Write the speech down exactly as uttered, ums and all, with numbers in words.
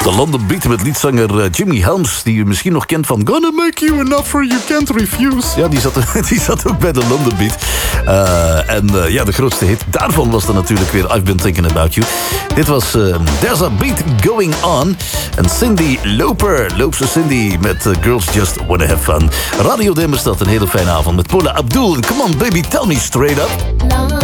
De London Beat met liedzanger uh, Jimmy Helms, die u misschien nog kent van Gonna Make You an Offer You Can't Refuse. Ja, die zat, die zat ook bij de London Beat. Uh, en uh, ja, de grootste hit daarvan was dan natuurlijk weer I've Been Thinking About You. Dit was uh, There's a Beat Going On. En Cyndi Lauper, Loopse Cindy met uh, Girls Just Wanna Have Fun. Radio Dimmerstad, een hele fijne avond met Paula Abdul. En come on baby, tell me straight up.